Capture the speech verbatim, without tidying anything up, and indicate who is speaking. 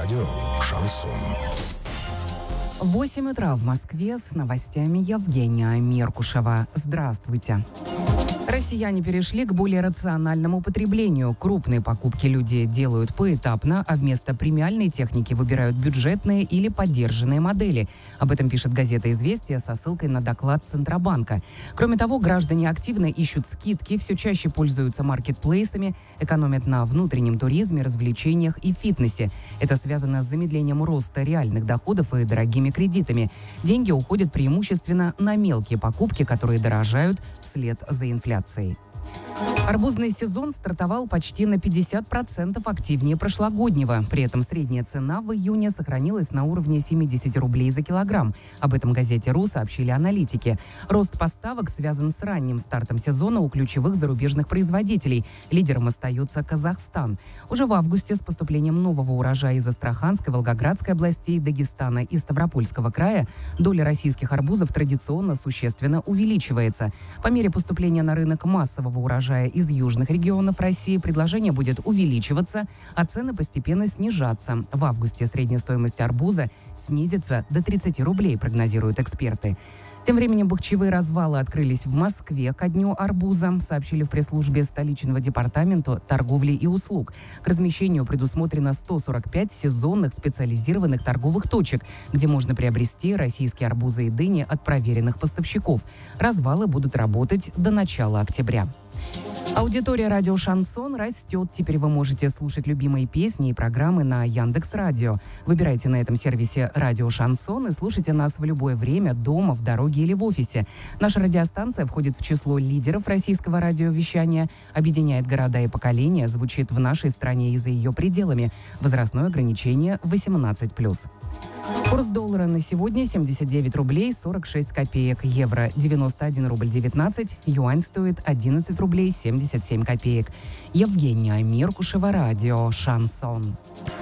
Speaker 1: Радио «Шансон».
Speaker 2: восемь утра в Москве, с новостями Евгения Меркушева. Здравствуйте. Россияне перешли к более рациональному потреблению. Крупные покупки люди делают поэтапно, а вместо премиальной техники выбирают бюджетные или поддержанные модели. Об этом пишет газета «Известия» со ссылкой на доклад Центробанка. Кроме того, граждане активно ищут скидки, все чаще пользуются маркетплейсами, экономят на внутреннем туризме, развлечениях и фитнесе. Это связано с замедлением роста реальных доходов и дорогими кредитами. Деньги уходят преимущественно на мелкие покупки, которые дорожают вслед за инфляцией. Арбузный сезон стартовал почти на пятьдесят процентов активнее прошлогоднего. При этом средняя цена в июне сохранилась на уровне семьдесят рублей за килограмм. Об этом газете «РУ» сообщили аналитики. Рост поставок связан с ранним стартом сезона у ключевых зарубежных производителей. Лидером остается Казахстан. Уже в августе с поступлением нового урожая из Астраханской, Волгоградской областей, Дагестана и Ставропольского края доля российских арбузов традиционно существенно увеличивается. По мере поступления на рынок массового урожая из южных регионов России предложение будет увеличиваться, а цены постепенно снижаться. В августе средняя стоимость арбуза снизится до тридцати рублей, прогнозируют эксперты. Тем временем бахчевые развалы открылись в Москве ко дню арбуза, сообщили в пресс-службе столичного департамента торговли и услуг. К размещению предусмотрено сто сорок пять сезонных специализированных торговых точек, где можно приобрести российские арбузы и дыни от проверенных поставщиков. Развалы будут работать до начала октября. Аудитория радио «Шансон» растет. Теперь вы можете слушать любимые песни и программы на Яндекс.Радио. Выбирайте на этом сервисе «Радио Шансон» и слушайте нас в любое время, дома, в дороге или в офисе. Наша радиостанция входит в число лидеров российского радиовещания, объединяет города и поколения, звучит в нашей стране и за ее пределами. Возрастное ограничение восемнадцать плюс. Курс доллара на сегодня семьдесят девять рублей сорок шесть копеек, евро девяносто один рубль девятнадцать, юань стоит одиннадцать рублей семьдесят семь копеек. Евгения Меркушева, радио «Шансон».